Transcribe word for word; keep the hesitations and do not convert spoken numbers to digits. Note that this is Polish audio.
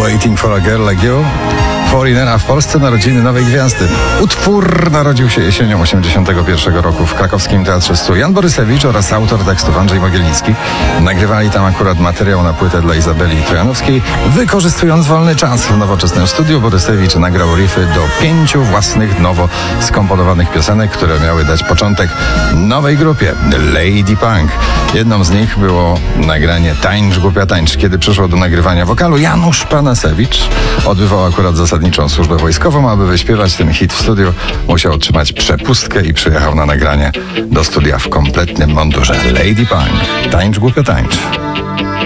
Waiting for a Girl Like You. Foreigner, a w Polsce narodziny nowej gwiazdy. Utwór narodził się jesienią osiemdziesiątego pierwszego roku w krakowskim Teatrze Stu. Jan Borysewicz oraz autor tekstów Andrzej Mogielnicki nagrywali tam akurat materiał na płytę dla Izabeli Trojanowskiej. Wykorzystując wolny czas w nowoczesnym studiu, Borysewicz nagrał riffy do pięciu własnych nowo skomponowanych piosenek, które miały dać początek nowej grupie Lady Punk. Jedną z nich było nagranie Tańcz, głupia tańcz. Kiedy przyszło do nagrywania wokalu, Janusz Panasewicz odbywał akurat zasadniczą służbę wojskową. Aby wyśpiewać ten hit w studiu, musiał otrzymać przepustkę i przyjechał na nagranie do studia w kompletnym mundurze. Lady Punk, Tańcz, głupia tańcz.